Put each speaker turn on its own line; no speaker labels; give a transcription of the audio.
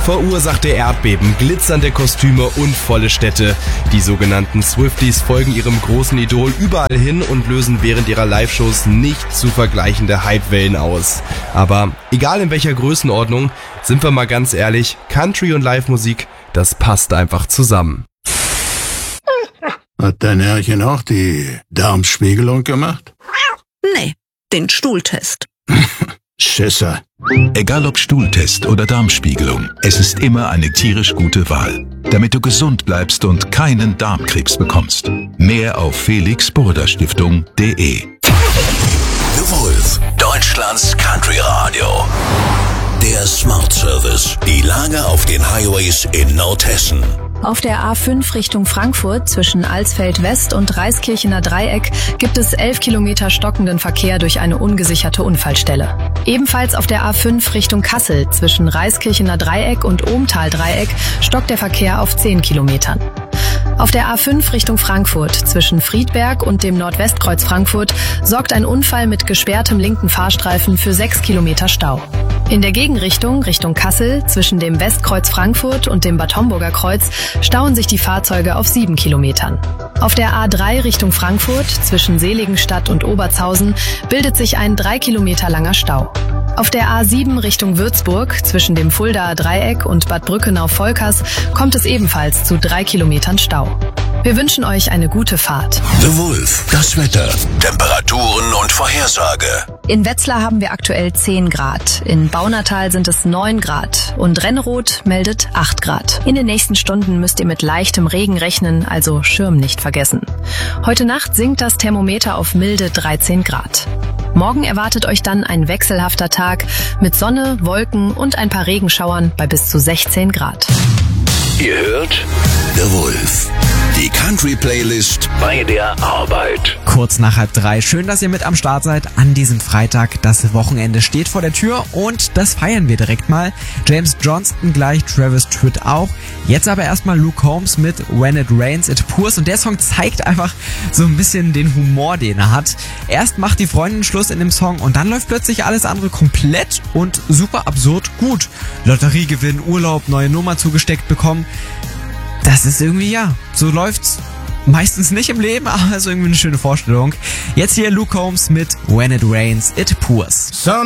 Verursachte Erdbeben, glitzernde Kostüme und volle Städte. Die sogenannten Swifties folgen ihrem großen Idol überall hin und lösen während ihrer Live-Shows nicht zu vergleichende Hypewellen aus. Aber egal in welcher Größenordnung, sind wir mal ganz ehrlich, Country und Live-Musik, das passt einfach zusammen.
Hat dein Herrchen auch die Darmspiegelung gemacht?
Nee, den Stuhltest.
Schisser.
Egal ob Stuhltest oder Darmspiegelung, es ist immer eine tierisch gute Wahl, damit du gesund bleibst und keinen Darmkrebs bekommst. Mehr auf felixburda-stiftung.de.
The Wolf, Deutschlands Country Radio. Der Smart Service. Die Lage auf den Highways in Nordhessen.
Auf der A5 Richtung Frankfurt zwischen Alsfeld West und Reiskirchener Dreieck gibt es 11 Kilometer stockenden Verkehr durch eine ungesicherte Unfallstelle. Ebenfalls auf der A5 Richtung Kassel zwischen Reiskirchener Dreieck und Ohmtal Dreieck stockt der Verkehr auf 10 Kilometern. Auf der A5 Richtung Frankfurt zwischen Friedberg und dem Nordwestkreuz Frankfurt sorgt ein Unfall mit gesperrtem linken Fahrstreifen für 6 Kilometer Stau. In der Gegenrichtung Richtung Kassel zwischen dem Westkreuz Frankfurt und dem Bad Homburger Kreuz stauen sich die Fahrzeuge auf 7 Kilometern. Auf der A3 Richtung Frankfurt zwischen Seligenstadt und Obertshausen bildet sich ein 3 Kilometer langer Stau. Auf der A7 Richtung Würzburg zwischen dem Fuldaer Dreieck und Bad Brückenau-Volkers kommt es ebenfalls zu 3 Kilometern Stau. Wir wünschen euch eine gute Fahrt.
The Wolf, das Wetter, Temperaturen und Vorhersage.
In Wetzlar haben wir aktuell 10 Grad. In Baunatal sind es 9 Grad. Und Renneroth meldet 8 Grad. In den nächsten Stunden müsst ihr mit leichtem Regen rechnen, also Schirm nicht vergessen. Heute Nacht sinkt das Thermometer auf milde 13 Grad. Morgen erwartet euch dann ein wechselhafter Tag mit Sonne, Wolken und ein paar Regenschauern bei bis zu 16 Grad.
Ihr hört The Wolf, die Country-Playlist bei der Arbeit.
Kurz nach 2:30. Schön, dass ihr mit am Start seid an diesem Freitag. Das Wochenende steht vor der Tür und das feiern wir direkt mal. James Johnston gleich, Travis Tritt auch. Jetzt aber erstmal Luke Combs mit When It Rains, It Pours. Und der Song zeigt einfach so ein bisschen den Humor, den er hat. Erst macht die Freundin Schluss in dem Song und dann läuft plötzlich alles andere komplett und super absurd gut. Lotteriegewinn, Urlaub, neue Nummer zugesteckt bekommen. Das ist irgendwie, ja, so läuft's meistens nicht im Leben, aber ist irgendwie eine schöne Vorstellung. Jetzt hier Luke Combs mit When It Rains, It Pours.